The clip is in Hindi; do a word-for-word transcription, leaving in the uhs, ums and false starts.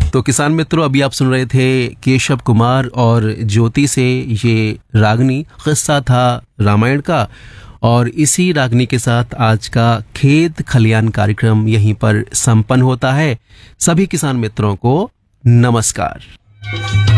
तो किसान मित्रों, अभी आप सुन रहे थे केशव कुमार और ज्योति से ये रागनी किस्सा था रामायण का। और इसी रागनी के साथ आज का खेत खलियान कार्यक्रम यहीं पर संपन्न होता है। सभी किसान मित्रों को नमस्कार।